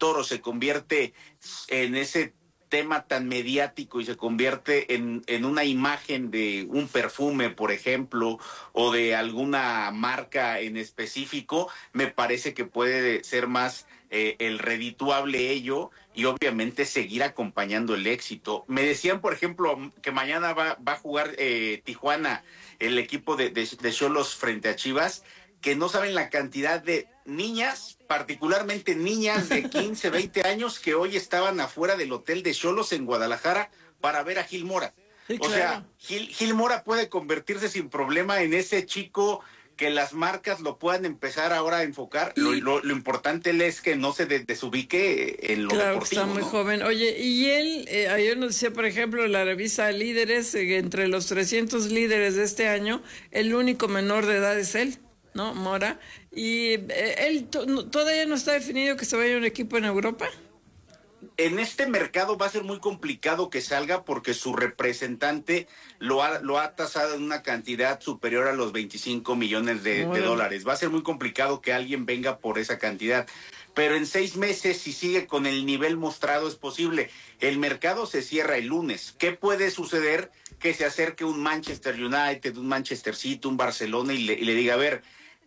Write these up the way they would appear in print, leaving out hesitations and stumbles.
Toro se convierte en ese tema tan mediático y se convierte en una imagen de un perfume, por ejemplo, o de alguna marca en específico, me parece que puede ser más el redituable ello y obviamente seguir acompañando el éxito. Me decían, por ejemplo, que mañana va a jugar Tijuana, el equipo de Xolos frente a Chivas, que no saben la cantidad de niñas, particularmente niñas de 15, 20 años, que hoy estaban afuera del hotel de Xolos en Guadalajara para ver a Gil Mora. Sí, claro. O sea, Gil Mora puede convertirse sin problema en ese chico que las marcas lo puedan empezar ahora a enfocar. Lo importante es que no se desubique en lo deportivo. Está muy joven. Oye, y él, ayer nos decía, por ejemplo, la revista Líderes, entre los 300 líderes de este año, el único menor de edad es él, ¿no? Mora. Y él todavía no está definido que se vaya a un equipo en Europa. En este mercado va a ser muy complicado que salga porque su representante lo ha tasado en una cantidad superior a los 25 millones de dólares. Va a ser muy complicado que alguien venga por esa cantidad. Pero en 6 meses, si sigue con el nivel mostrado, es posible. El mercado se cierra el lunes. ¿Qué puede suceder? Que se acerque un Manchester United, un Manchester City, un Barcelona y le diga, a ver,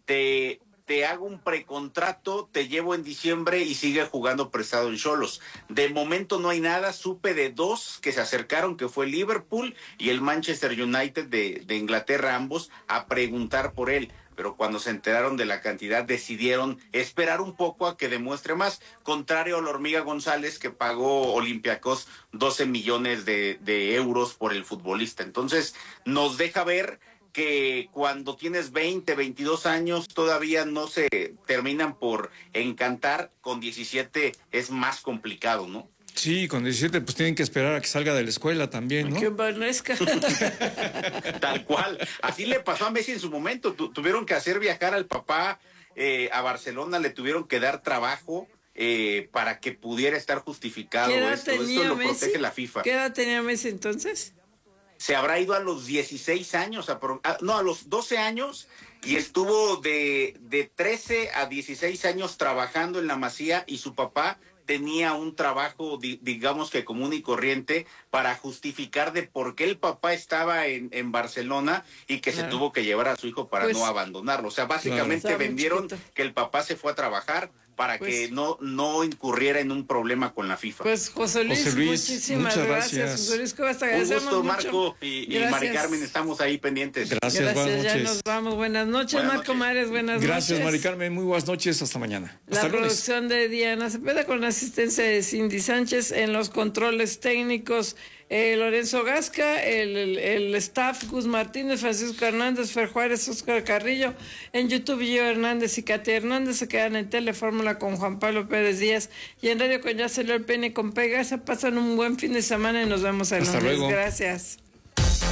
te hago un precontrato, te llevo en diciembre y sigue jugando prestado en Xolos. De momento no hay nada, supe de 2 que se acercaron, que fue Liverpool y el Manchester United de Inglaterra, ambos, a preguntar por él. Pero cuando se enteraron de la cantidad decidieron esperar un poco a que demuestre más, contrario a la Hormiga González que pagó Olympiacos 12 millones de euros por el futbolista. Entonces nos deja ver que cuando tienes 20, 22 años todavía no se terminan por encantar, con 17 es más complicado, ¿no? Sí, con 17 pues tienen que esperar a que salga de la escuela también, ¿no? Que parezca. Tal cual. Así le pasó a Messi en su momento. Tuvieron que hacer viajar al papá a Barcelona, le tuvieron que dar trabajo para que pudiera estar justificado. ¿Qué edad tenía esto lo Messi? protege la FIFA. ¿Qué edad tenía Messi entonces? Se habrá ido a los 16 años, a los 12 años, y estuvo de 13 a 16 años trabajando en la Masía, y su papá tenía un trabajo, digamos que común y corriente, para justificar de por qué el papá estaba en Barcelona y que se tuvo que llevar a su hijo para no abandonarlo. O sea, básicamente vendieron que el papá se fue a trabajar para que no incurriera en un problema con la FIFA. Pues José Luis muchísimas gracias. José Luis, un gusto, Marco y Mari Carmen, estamos ahí pendientes. Gracias, buenas noches. Ya nos vamos, buenas noches, Marco Mares, buenas noches. Gracias, Mari Carmen, muy buenas noches, hasta mañana. La producción de Diana Cepeda con la asistencia de Cindy Sánchez, en los controles técnicos Lorenzo Gasca, el staff Gus Martínez, Francisco Hernández, Fer Juárez, Óscar Carrillo, en YouTube Gio Hernández y Katia Hernández. Se quedan en Telefórmula con Juan Pablo Pérez Díaz y en Radio con Yacelor Pene con Pega. Se pasan un buen fin de semana y nos vemos el lunes. Hasta luego. Gracias.